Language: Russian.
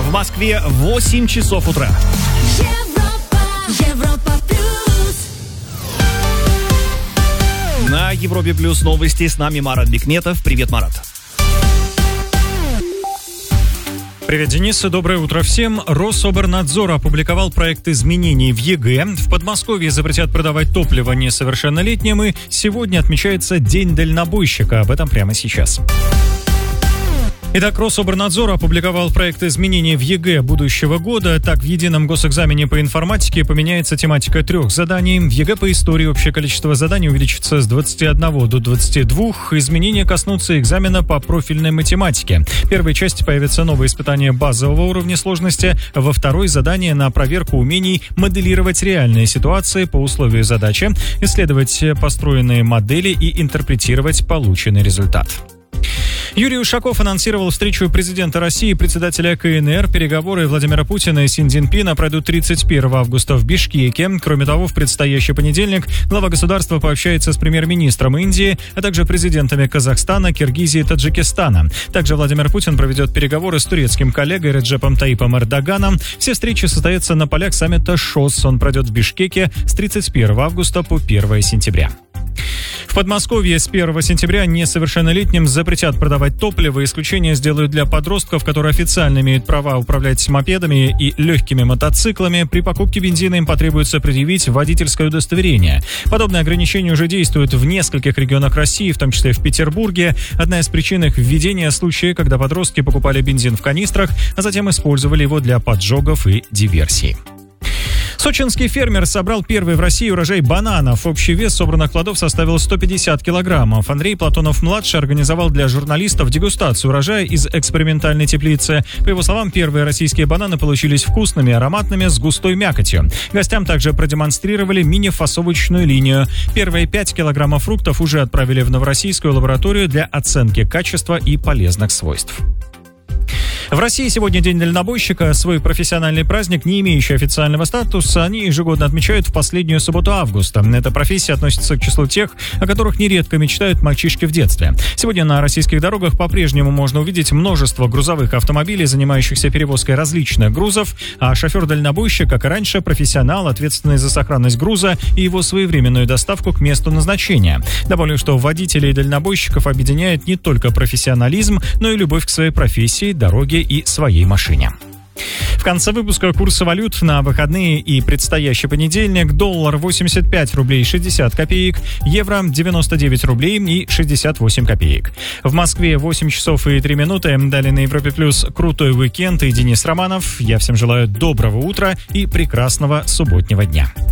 В Москве 8 часов утра. Европа плюс. На Европе плюс новости. С нами Марат Бекметов. Привет, Марат. Привет, Денис, и доброе утро всем. Рособорнадзор опубликовал проект изменений в ЕГЭ. В Подмосковье запретят продавать топливо несовершеннолетним, и сегодня отмечается День дальнобойщика. Об этом прямо сейчас. Итак, Рособорнадзор опубликовал проект изменений в ЕГЭ будущего года. Так, в едином госэкзамене по информатике поменяется тематика 3 заданий. В ЕГЭ по истории общее количество заданий увеличится с 21 до 22. Изменения коснутся экзамена по профильной математике. В первой части появятся новые испытания базового уровня сложности. Во второй — задание на проверку умений моделировать реальные ситуации по условию задачи, исследовать построенные модели и интерпретировать полученный результат. Юрий Ушаков анонсировал встречу президента России и председателя КНР. Переговоры Владимира Путина и Си Цзиньпина пройдут 31 августа в Бишкеке. Кроме того, в предстоящий понедельник глава государства пообщается с премьер-министром Индии, а также президентами Казахстана, Киргизии и Таджикистана. Также Владимир Путин проведет переговоры с турецким коллегой Реджепом Таипом Эрдоганом. Все встречи состоятся на полях саммита ШОС. Он пройдет в Бишкеке с 31 августа по 1 сентября. В Подмосковье с 1 сентября несовершеннолетним запретят продавать топливо. Исключение сделают для подростков, которые официально имеют права управлять мопедами и легкими мотоциклами. При покупке бензина им потребуется предъявить водительское удостоверение. Подобные ограничения уже действуют в нескольких регионах России, в том числе в Петербурге. Одна из причин их введения — случаи, когда подростки покупали бензин в канистрах, а затем использовали его для поджогов и диверсий. Сочинский фермер собрал первый в России урожай бананов. Общий вес собранных плодов составил 150 килограммов. Андрей Платонов-младший организовал для журналистов дегустацию урожая из экспериментальной теплицы. По его словам, первые российские бананы получились вкусными, ароматными, с густой мякотью. Гостям также продемонстрировали мини-фасовочную линию. Первые 5 килограммов фруктов уже отправили в новороссийскую лабораторию для оценки качества и полезных свойств. В России сегодня День дальнобойщика. Свой профессиональный праздник, не имеющий официального статуса, они ежегодно отмечают в последнюю субботу августа. Эта профессия относится к числу тех, о которых нередко мечтают мальчишки в детстве. Сегодня на российских дорогах по-прежнему можно увидеть множество грузовых автомобилей, занимающихся перевозкой различных грузов, а шофер-дальнобойщик, как и раньше, профессионал, ответственный за сохранность груза и его своевременную доставку к месту назначения. Добавлю, что водителей и дальнобойщиков объединяет не только профессионализм, но и любовь к своей профессии, дороге и своей машине. В конце выпуска курсы валют на выходные и предстоящий понедельник. Доллар 85 рублей 60 копеек, евро 99 рублей и 68 копеек. В Москве 8 часов и 3 минуты. Далее на Европе плюс крутой уикенд и Денис Романов. Я всем желаю доброго утра и прекрасного субботнего дня.